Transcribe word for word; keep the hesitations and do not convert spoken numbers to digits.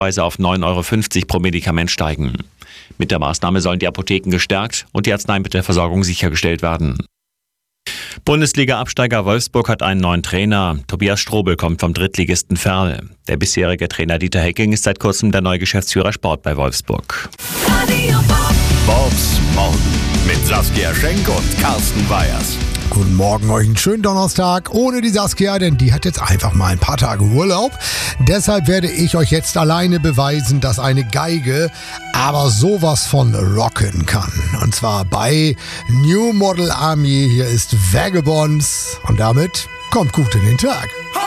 Preise auf neun Euro fünfzig pro Medikament steigen. Mit der Maßnahme sollen die Apotheken gestärkt und die Arzneimittelversorgung sichergestellt werden. Bundesliga-Absteiger Wolfsburg hat einen neuen Trainer. Tobias Strobel kommt vom Drittligisten Verl. Der bisherige Trainer Dieter Hecking ist seit kurzem der neue Geschäftsführer Sport bei Wolfsburg. Bobs Morgen mit Saskia Schenk und Carsten Weyers. Guten Morgen, euch einen schönen Donnerstag ohne die Saskia, denn die hat jetzt einfach mal ein paar Tage Urlaub. Deshalb werde ich euch jetzt alleine beweisen, dass eine Geige aber sowas von rocken kann. Und zwar bei New Model Army. Hier ist Vagabonds und damit kommt gut in den Tag.